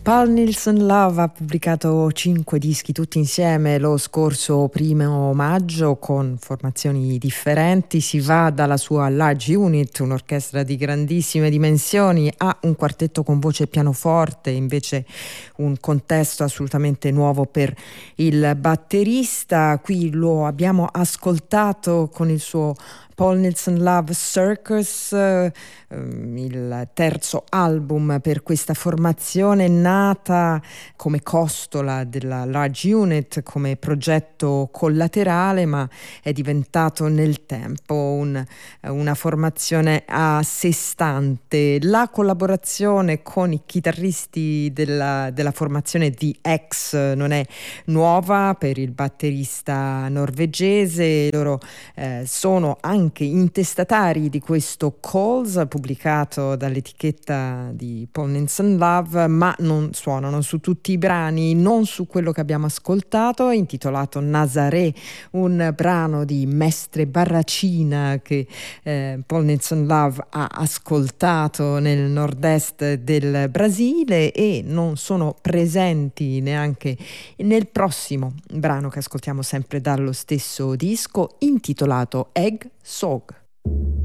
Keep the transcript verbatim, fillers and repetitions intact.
Paul Nilsson Love ha pubblicato cinque dischi tutti insieme lo scorso primo maggio con formazioni differenti. Si va dalla sua Large Unit, un'orchestra di grandissime dimensioni, a un quartetto con voce e pianoforte, invece un contesto assolutamente nuovo per il batterista. Qui lo abbiamo ascoltato con il suo Paul Nilsson Love Circus, eh, il terzo album per questa formazione, nata come costola della Large Unit, come progetto collaterale, ma è diventato nel tempo un, una formazione a sé stante. La collaborazione con i chitarristi della, della formazione The X non è nuova per il batterista norvegese. Loro eh, sono anche anche intestatari di questo Calls, pubblicato dall'etichetta di Paul Nilsson Love, ma non suonano su tutti i brani, non su quello che abbiamo ascoltato, intitolato Nazaré, un brano di Mestre Barracina che eh, Paul Nilsson Love ha ascoltato nel nord-est del Brasile, e non sono presenti neanche nel prossimo brano che ascoltiamo sempre dallo stesso disco, intitolato Egg Sog.